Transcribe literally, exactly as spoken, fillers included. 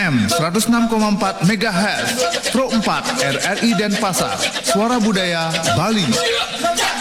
M seratus enam koma empat megahertz, Pro empat R R I Denpasar, Suara Budaya Bali.